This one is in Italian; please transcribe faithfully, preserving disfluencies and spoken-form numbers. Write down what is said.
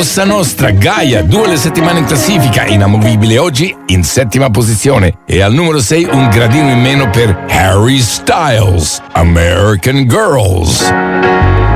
Cosa Nostra, Gaia, due alle settimane in classifica, inamovibile oggi in settima posizione. E al numero sei un gradino in meno per Harry Styles, American Girls.